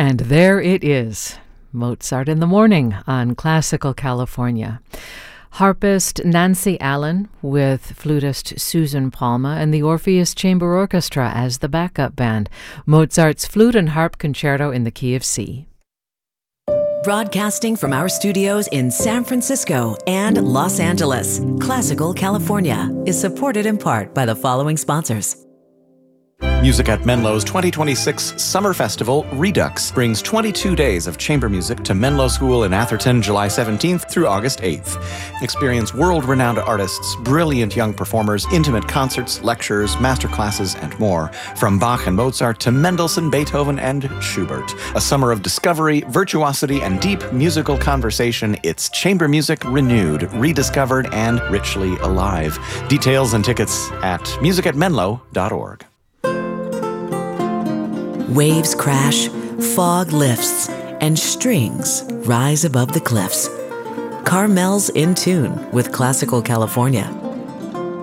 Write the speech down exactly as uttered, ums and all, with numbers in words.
And there it is, Mozart in the Morning on Classical California. Harpist Nancy Allen with flutist Susan Palma and the Orpheus Chamber Orchestra as the backup band. Mozart's Flute and Harp Concerto in the key of C. Broadcasting from our studios in San Francisco and Los Angeles, Classical California is supported in part by the following sponsors. Music at Menlo's twenty twenty-six Summer Festival Redux brings twenty-two days of chamber music to Menlo School in Atherton, July seventeenth through August eighth. Experience world-renowned artists, brilliant young performers, intimate concerts, lectures, masterclasses, and more. From Bach and Mozart to Mendelssohn, Beethoven, and Schubert. A summer of discovery, virtuosity, and deep musical conversation. It's chamber music renewed, rediscovered, and richly alive. Details and tickets at music at menlo dot org. Waves crash, fog lifts, and strings rise above the cliffs. Carmel's in tune with Classical California.